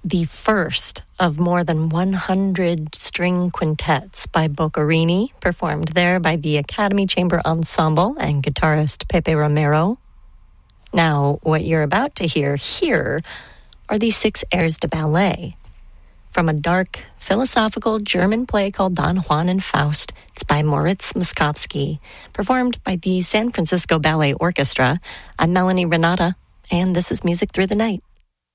the first of more than 100 string quintets by Boccherini, performed there by the Academy Chamber Ensemble and guitarist Pepe Romero. Now, what you're about to hear here are the 6 airs de ballet from a dark, philosophical German play called Don Juan and Faust. It's by Moritz Moszkowski, performed by the San Francisco Ballet Orchestra. I'm Melanie Renata, and this is Music Through the Night.